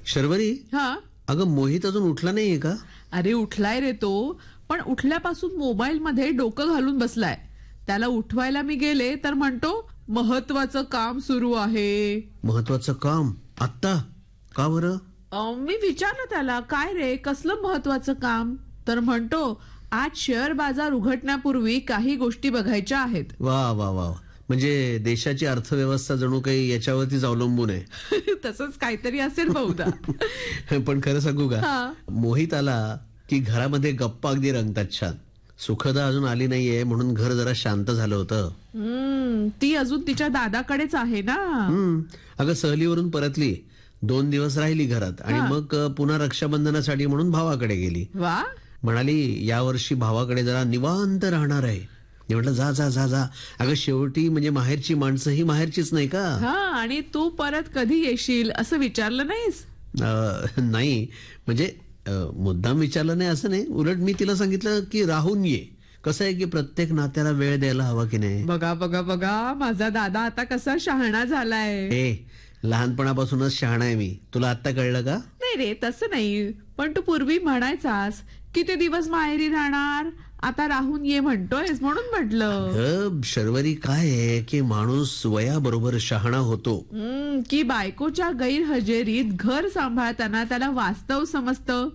शर्वरी, हा. अगं मोहित अजून उठला नाहीये का? अरे उठलाय रे तो, पण उठल्यापासून मोबाईल मध्ये डोकं घालून बसलाय. त्याला उठवायला मी गेले तर म्हणतो महत्वाचं काम सुरू आहे. महत्वाचं काम आत्ता? का बरं? मी विचारलं त्याला, काय रे कसलं महत्वाचं काम? तर म्हणतो आज शेअर बाजार उघडण्यापूर्वी काही गोष्टी बघायच्या आहेत. वा वा वा, म्हणजे देशाची अर्थव्यवस्था जणू काही याच्यावरतीच अवलंबून आहे. तसंच काहीतरी असेल बहुधा. पण खरं सांगू का, हा. मोहित आला की घरामध्ये गप्पा अगदी रंगतात छान. सुखदा अजून आली नाहीये म्हणून घर जरा शांत झालं होतं. ती अजून तिच्या दादाकडेच आहे ना. अगं सहलीवरून परतली, 2 दिवस राहिली घरात आणि मग पुन्हा रक्षाबंधनासाठी म्हणून भावाकडे गेली. वा. म्हणाली यावर्षी भावाकडे जरा निवांत राहणार आहे. मी म्हटलं जा जा जा जा. अगं शेवटी म्हणजे माहेरची माणसं ही माहेरचीच नाही का? हा. आणि तू परत कधी येशील असं विचारलं नाहीस? नाही म्हणजे मुद्दाम विचारलं नाही असं नाही. उलट मी तिला सांगितलं की राहून ये. कसं आहे की प्रत्येक नात्याला वेळ द्यायला हवा की नाही. बघा बघा बघा, माझा दादा आता कसा शहाणा झालाय. लहानपणापासूनच शहाणा आहे मी. तुला आता कळलं का? नाही रे तसं नाही, पण तू पूर्वी म्हणायचास किती दिवस माहेरी राहणार, आता राहून ये म्हणतोयस म्हणून म्हटलं. शर्वरी काय आहे की माणूस वयाबरोबर शहाणा होतो. की बायकोच्या गैरहजेरीत घर सांभाळताना त्याला वास्तव समजतं.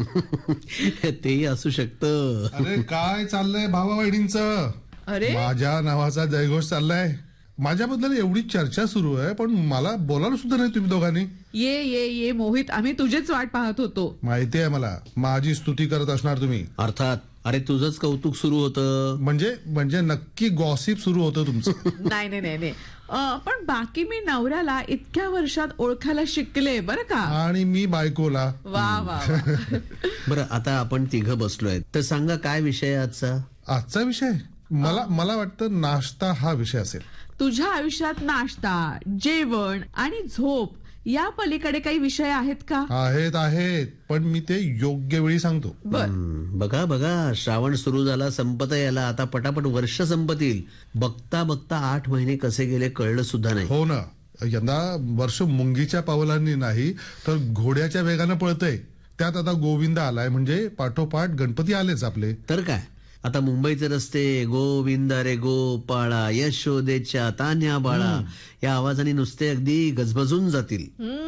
तेही असू शकतं. अरे काय चाललंय भावा बहिणींचं? अरे माझ्या नावाचा जयघोष चाललाय. माझ्याबद्दल एवढी चर्चा सुरू आहे पण मला बोलायला सुद्धा नाही तुम्ही दोघांनी. ये ये ये मोहित, आम्ही तुझीच वाट पाहत होतो. माहिती आहे मला, माझी स्तुती करत असणार तुम्ही. अर्थात. अरे तुझंच कौतुक सुरू होतं. म्हणजे नक्की गॉसिप सुरू होतं तुमचं. नाही नाही नाही नाही. पण बाकी मी नवऱ्याला इतक्या वर्षात ओळखायला शिकले बरं का. आणि मी बायकोला. वा वा. बरं आता आपण तिघं बसलोय तर सांगा काय विषय आहे आजचा? आजचा विषय मला वाटतं नाश्ता हा विषय असेल. तुझ्या आयुष्यात नाश्ता, जेवण आणि झोप या पलीकडे काही विषय आहेत का? आहेत पण मी ते योग्य वेळी सांगतो. बघा बघा, श्रावण सुरू झाला, संपत याला. आता पटापट वर्ष संपतील. बघता बघता 8 महिने कसे गेले कळलं सुद्धा नाही. हो ना, यंदा वर्ष मुंगीच्या पावलांनी नाही तर घोड्याच्या वेगानं पळतय. त्यात आता गोविंद आलाय म्हणजे पाठोपाठ गणपती आलेच आपले. तर काय, आता मुंबईचे रस्ते गोविंद रे गोपाळा यशोदेच्या तान्या बाळा या आवाजाने नुसते अगदी गजबजून जातील.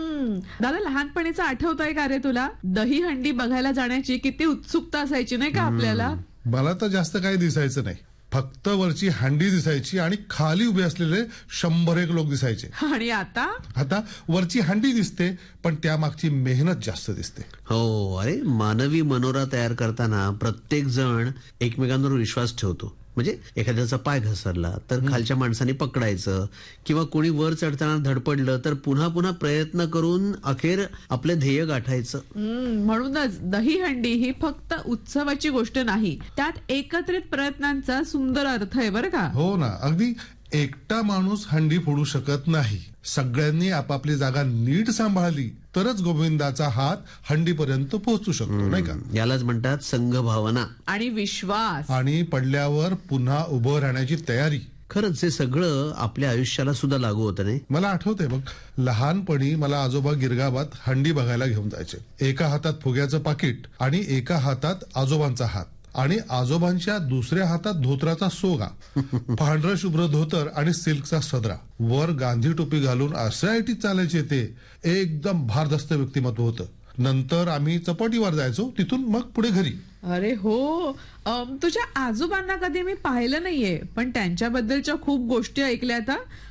दादा लहानपणीचं आठवतंय का रे तुला? दहीहंडी बघायला जाण्याची किती उत्सुकता असायची नाही का आपल्याला? मला तर जास्त काही दिसायचं नाही, फक्त वरची हंडी दिसायची आणि खाली उभे असलेले 100 लोक दिसायचे. आणि आता वरची हंडी दिसते पण त्यामागची मेहनत जास्त दिसते. हो, अरे मानवी मनोरा तयार करताना प्रत्येक जण एकमेकांवर विश्वास ठेवतो. म्हणजे एखाद्याचा पाय घसरला तर खालच्या माणसाने पकडायचं, किंवा कोणी वर चढताना धडपडलं तर पुन्हा पुन्हा प्रयत्न करून अखेर आपले ध्येय गाठायचं. म्हणूनच दहीहंडी ही फक्त उत्सवाची गोष्ट नाही, त्यात एकत्रित प्रयत्नांचा सुंदर अर्थ आहे बरं का. हो ना, अगदी एकटा माणूस हंडी फोडू शकत नाही. सगळ्यांनी आपापली जागा नीट सांभाळली तरच गोविंदाचा हात हंडीपर्यंत पोहोचू शकतो, नाही का? यालाच म्हणतात संघभावना आणि विश्वास आणि पडल्यावर पुन्हा उभं राहण्याची तयारी. खरंच हे सगळं आपल्या आयुष्याला सुद्धा लागू होतं नाही. मला आठवतंय बघ, लहानपणी मला आजोबा गिरगावात हंडी बघायला घेऊन जायचे. एका हातात फुग्याचं पाकिट आणि एका हातात आजोबांचा हात आणि आजोबांच्या दुसऱ्या हातात धोत्राचा सोगा, पांढरं शुभ्र धोतर आणि सिल्कचा सदरा, वर गांधी टोपी घालून असे आयटीत चालायचे. ते एकदम भारदस्त व्यक्तिमत्व होतं. नंतर आम्ही चपाटीवर जायचो, तिथून मग पुढे घरी. अरे हो, तुझ्या आजोबांना कधी मी पाहिलं नाहीये पण त्यांच्याबद्दलच्या खूप गोष्टी ऐकल्यात.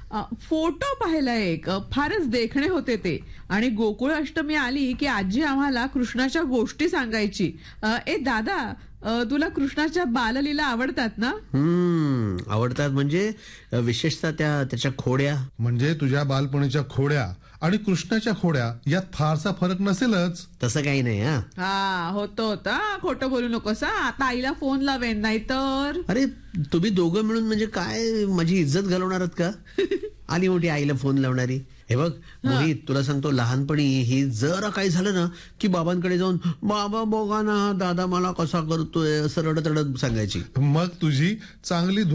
फोटो पाहिला एक, फारच देखणे होते ते. आणि गोकुळ अष्टमी आली की आजी आम्हाला कृष्णाच्या गोष्टी सांगायची. दादा, तुला कृष्णाच्या बाललीला आवडतात ना? आवडतात म्हणजे विशेषतः त्याच्या खोड्या. म्हणजे तुझ्या बालपणीच्या खोड्या आणि कृष्णाच्या खोड्या यात फारसा फरक नसेलच. तसं काही नाही. होता खोटं बोलू नकोस. आता आईला फोन लावेन नाही तर. अरे तुम्ही दोघं मिळून म्हणजे काय माझी इज्जत घालवणार का? आली मोठी आईला फोन लावणारी. हे बघ मोहित, तुला सांगतो, लहानपणी ही जरा काही झालं ना की बाबांकडे जाऊन बाबा बघा ना दादा मला कसा करतोय असं रडत रडत सांगायची. मग तुझी चांगली